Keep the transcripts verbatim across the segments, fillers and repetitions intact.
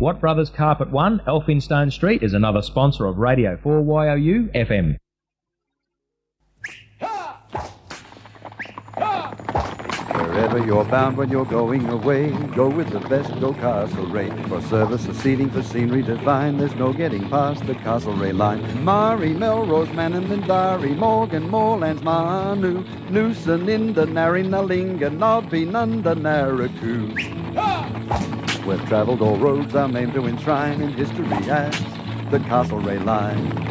Watt Brothers Carpet one, Elphinstone Street, is another sponsor of Radio four Y O U F M. Wherever you're bound when you're going away, go with the best, go Castlereagh. For service, for seating, for scenery divine, there's no getting past the Castlereagh line. Murray, Melrose, Manning, Mindarry, Morgan, Moorlands, Manu, Noosa, Ninda, Narry, Nalinga, Nodby, Nunda, Narraku. We've travelled all roads our name to enshrine in history as the Castlereagh line.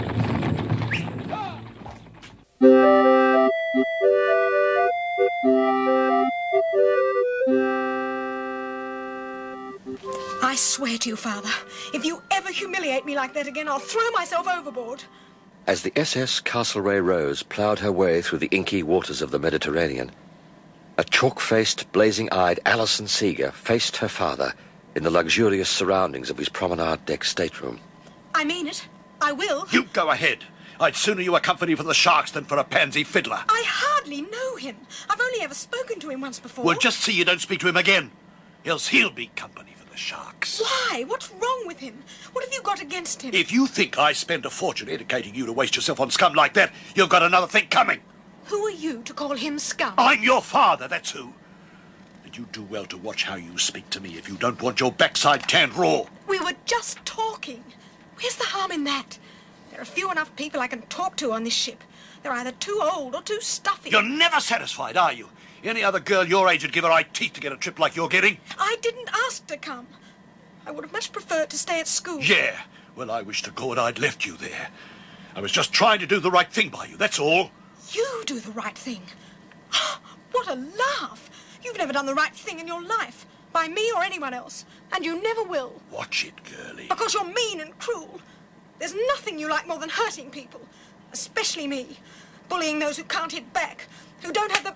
I swear to you, Father, if you ever humiliate me like that again, I'll throw myself overboard. As the S S Castlereagh Rose ploughed her way through the inky waters of the Mediterranean, a chalk-faced, blazing-eyed Alison Seeger faced her father in the luxurious surroundings of his promenade deck stateroom. I mean it. I will. You go ahead. I'd sooner you were company for the Sharks than for a pansy fiddler. I hardly know him. I've only ever spoken to him once before. Well, just see you don't speak to him again. Else he'll be company for the Sharks. Why? What's wrong with him? What have you got against him? If you think I spend a fortune educating you to waste yourself on scum like that, you've got another thing coming. Who are you to call him scum? I'm your father, that's who. And you do well to watch how you speak to me if you don't want your backside tanned raw. We were just talking. Where's the harm in that? There are few enough people I can talk to on this ship. They're either too old or too stuffy. You're never satisfied, are you? Any other girl your age would give her eye teeth to get a trip like you're getting. I didn't ask to come. I would have much preferred to stay at school. Yeah. Well, I wish to God I'd left you there. I was just trying to do the right thing by you, that's all. You do the right thing. What a laugh. You've never done the right thing in your life. By me or anyone else. And you never will. Watch it, girlie. Because you're mean and cruel. There's nothing you like more than hurting people. Especially me. Bullying those who can't hit back. Who don't have the...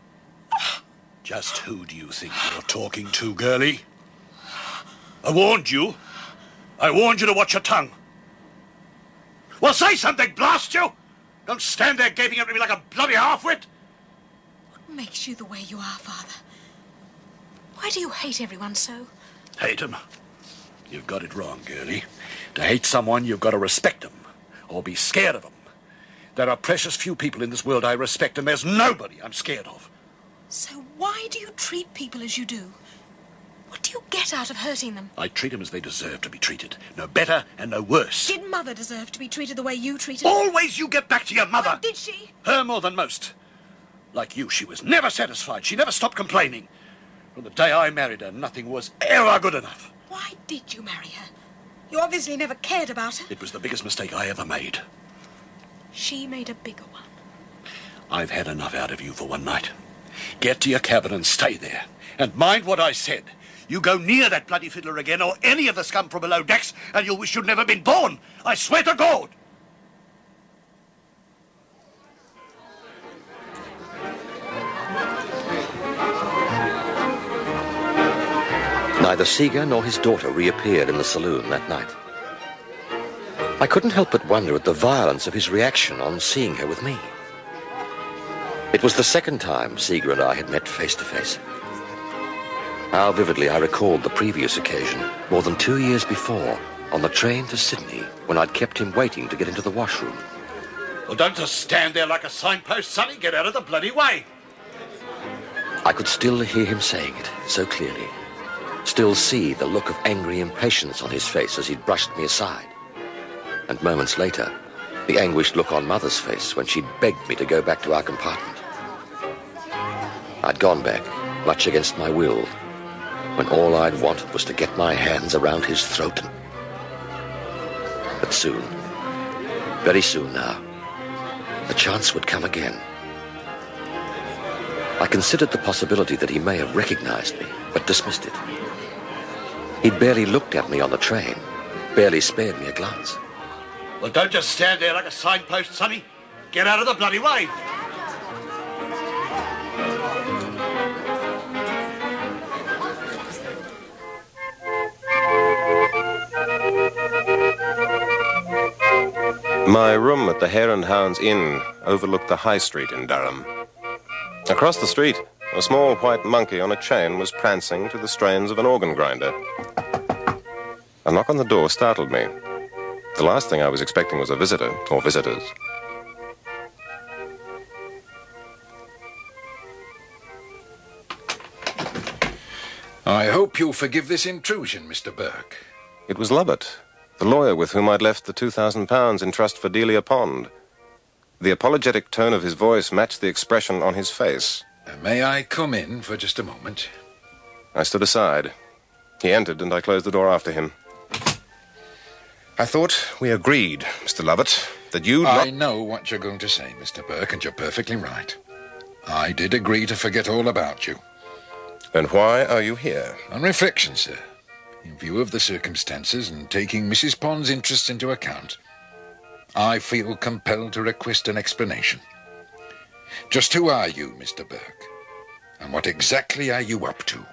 Just who do you think you're talking to, girlie? I warned you. I warned you to watch your tongue. Well, say something, blast you! Don't stand there gaping at me like a bloody half-wit. What makes you the way you are, Father? Why do you hate everyone so? Hate 'em? You've got it wrong, girlie. To hate someone, you've got to respect 'em, or be scared of 'em. There are precious few people in this world I respect, and there's nobody I'm scared of. So why do you treat people as you do? What do you get out of hurting them? I treat them as they deserve to be treated. No better and no worse. Did Mother deserve to be treated the way you treated her? Always you get back to your mother. Well, did she? Her more than most. Like you, she was never satisfied. She never stopped complaining. From the day I married her, nothing was ever good enough. Why did you marry her? You obviously never cared about her. It was the biggest mistake I ever made. She made a bigger one. I've had enough out of you for one night. Get to your cabin and stay there. And mind what I said. You go near that bloody fiddler again, or any of the scum from below decks, and you'll wish you'd never been born. I swear to God. Neither Seeger nor his daughter reappeared in the saloon that night. I couldn't help but wonder at the violence of his reaction on seeing her with me. It was the second time Seeger and I had met face to face. How vividly I recalled the previous occasion, more than two years before, on the train to Sydney, when I'd kept him waiting to get into the washroom. Well, don't just stand there like a signpost, sonny. Get out of the bloody way. I could still hear him saying it so clearly. Still see the look of angry impatience on his face as he'd brushed me aside. And moments later, the anguished look on Mother's face when she'd begged me to go back to our compartment. I'd gone back, much against my will, when all I'd wanted was to get my hands around his throat. And... But soon, very soon now, the chance would come again. I considered the possibility that he may have recognized me, but dismissed it. He'd barely looked at me on the train, barely spared me a glance. Well, don't just stand there like a signpost, sonny. Get out of the bloody way. My room at the Hare and Hounds Inn overlooked the High Street in Durham. Across the street, a small white monkey on a chain was prancing to the strains of an organ grinder. A knock on the door startled me. The last thing I was expecting was a visitor, or visitors. I hope you'll forgive this intrusion, Mister Burke. It was Lovett, the lawyer with whom I'd left the two thousand pounds in trust for Delia Pond. The apologetic tone of his voice matched the expression on his face. Uh, may I come in for just a moment? I stood aside. He entered, and I closed the door after him. I thought we agreed, Mister Lovett, that you'd not... I know what you're going to say, Mister Burke, and you're perfectly right. I did agree to forget all about you. Then why are you here? On reflection, sir, in view of the circumstances and taking Missus Pond's interests into account, I feel compelled to request an explanation. Just who are you, Mister Burke? And what exactly are you up to?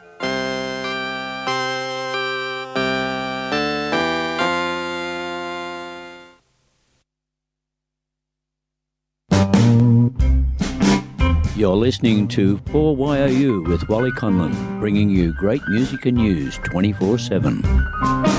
You're listening to four Y O U with Wally Conlon, bringing you great music and news twenty-four seven.